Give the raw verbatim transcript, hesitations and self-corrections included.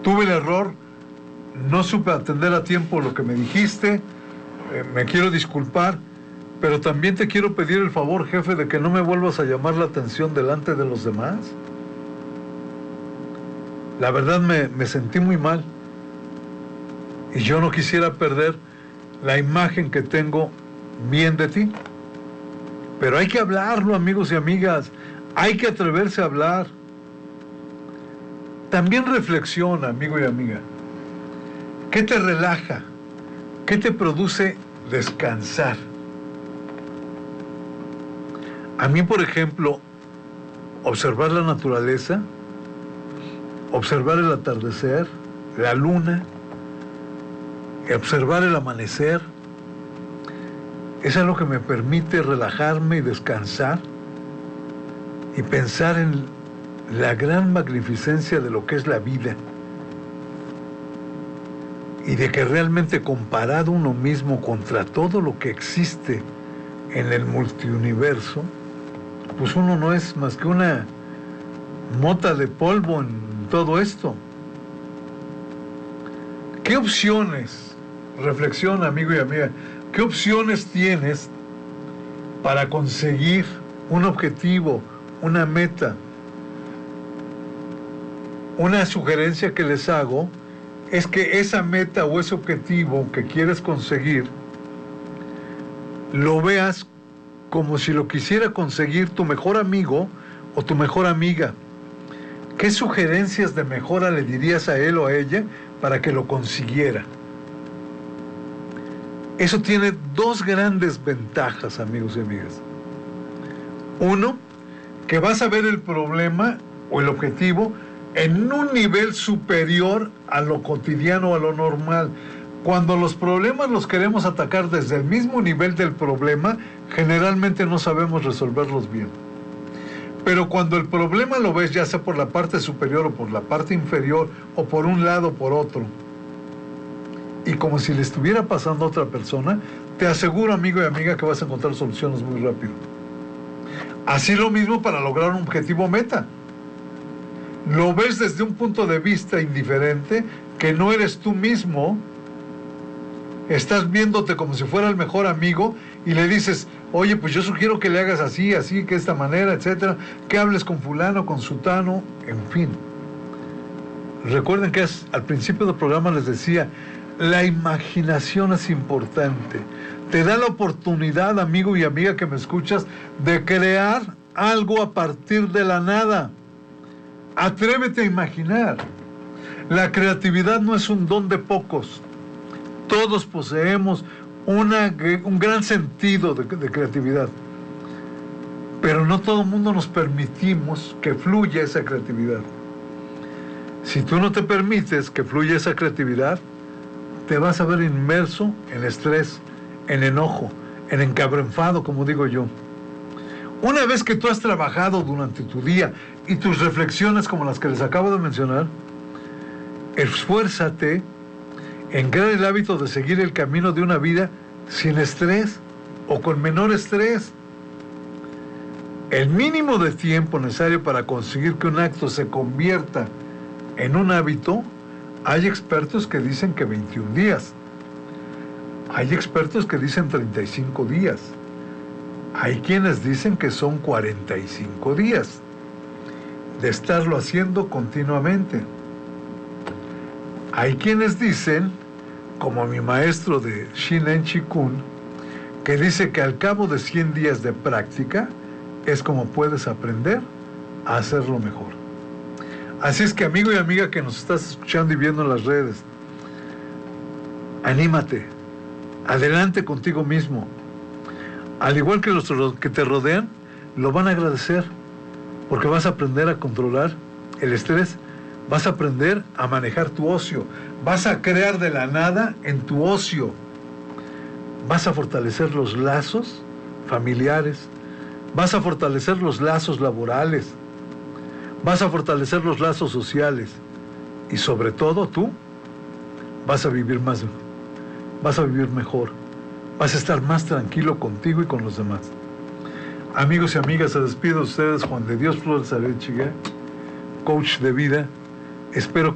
tuve el error, no supe atender a tiempo lo que me dijiste, eh, me quiero disculpar, pero también te quiero pedir el favor, jefe, de que no me vuelvas a llamar la atención delante de los demás. La verdad me, me sentí muy mal y yo no quisiera perder la imagen que tengo bien de ti. Pero hay que hablarlo, amigos y amigas, hay que atreverse a hablar. También reflexiona, amigo y amiga. ¿Qué te relaja? ¿Qué te produce descansar? A mí, por ejemplo, observar la naturaleza, observar el atardecer, la luna, observar el amanecer, es algo que me permite relajarme y descansar y pensar en la gran magnificencia de lo que es la vida y de que realmente comparado uno mismo contra todo lo que existe en el multiuniverso, pues uno no es más que una mota de polvo en todo esto. ¿Qué opciones, reflexiona, amigo y amiga, qué opciones tienes para conseguir un objetivo, una meta? Una sugerencia que les hago es que esa meta o ese objetivo que quieres conseguir lo veas como si lo quisiera conseguir tu mejor amigo o tu mejor amiga. ¿Qué sugerencias de mejora le dirías a él o a ella para que lo consiguiera? Eso tiene dos grandes ventajas, amigos y amigas. Uno, que vas a ver el problema o el objetivo en un nivel superior a lo cotidiano o a lo normal. Cuando los problemas los queremos atacar desde el mismo nivel del problema, generalmente no sabemos resolverlos bien. Pero cuando el problema lo ves ya sea por la parte superior o por la parte inferior, o por un lado o por otro, y como si le estuviera pasando a otra persona, te aseguro, amigo y amiga, que vas a encontrar soluciones muy rápido. Así lo mismo para lograr un objetivo meta. Lo ves desde un punto de vista indiferente, que no eres tú mismo, estás viéndote como si fuera el mejor amigo y le dices, oye, pues yo sugiero que le hagas así, así, que de esta manera, etcétera, que hables con fulano, con sutano, en fin. Recuerden que es, al principio del programa les decía, la imaginación es importante. Te da la oportunidad, amigo y amiga que me escuchas, de crear algo a partir de la nada. Atrévete a imaginar. La creatividad no es un don de pocos. Todos poseemos una, un gran sentido de, de creatividad. Pero no todo el mundo nos permitimos que fluya esa creatividad. Si tú no te permites que fluya esa creatividad, te vas a ver inmerso en estrés, en enojo, en encabronfado, como digo yo. Una vez que tú has trabajado durante tu día y tus reflexiones como las que les acabo de mencionar, esfuérzate en crear el hábito de seguir el camino de una vida sin estrés o con menor estrés. El mínimo de tiempo necesario para conseguir que un acto se convierta en un hábito, hay expertos que dicen que veintiún días. Hay expertos que dicen treinta y cinco días. Hay quienes dicen que son cuarenta y cinco días de estarlo haciendo continuamente. Hay quienes dicen, como mi maestro de Shinen Chikun, que dice que al cabo de cien días de práctica es como puedes aprender a hacerlo mejor. Así es que, amigo y amiga que nos estás escuchando y viendo en las redes, anímate, adelante contigo mismo. Al igual que los que te rodean, lo van a agradecer, porque vas a aprender a controlar el estrés, vas a aprender a manejar tu ocio, vas a crear de la nada en tu ocio, vas a fortalecer los lazos familiares, vas a fortalecer los lazos laborales, vas a fortalecer los lazos sociales y sobre todo tú vas a vivir más, vas a vivir mejor, vas a estar más tranquilo contigo y con los demás. Amigos y amigas, se despide de ustedes Juan de Dios Flores Arechiga, coach de vida. Espero